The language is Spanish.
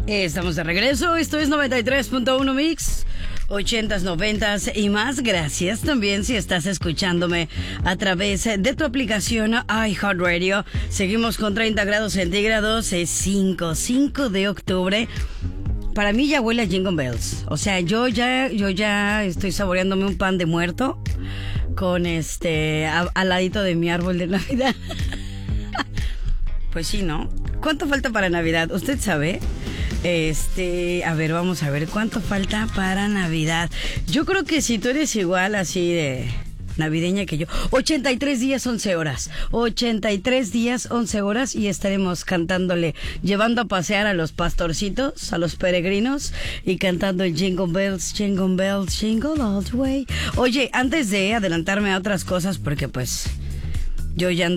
Estamos de regreso, esto es 93.1 Mix, 80s, 90s y más. Gracias también si estás escuchándome a través de tu aplicación iHeartRadio. Seguimos con 30 grados centígrados, es 5 de octubre. Para mí ya huele a Jingle Bells. O sea, yo ya estoy saboreándome un pan de muerto con al ladito de mi árbol de Navidad. Pues sí, ¿no? ¿Cuánto falta para Navidad? ¿Usted sabe? A ver, vamos a ver cuánto falta para Navidad. Yo creo que si tú eres igual así de navideña que yo, 83 días, 11 horas. 83 días, 11 horas y estaremos cantándole, llevando a pasear a los pastorcitos, a los peregrinos y cantando el Jingle Bells, Jingle Bells, Jingle All the Way. Oye, antes de adelantarme a otras cosas, porque pues yo ya